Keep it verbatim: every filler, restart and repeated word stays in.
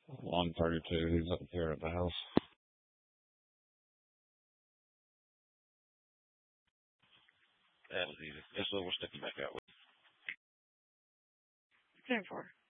one thirty-two. He's up here at the house. That was easy. That's what we're stepping back out with. ten four.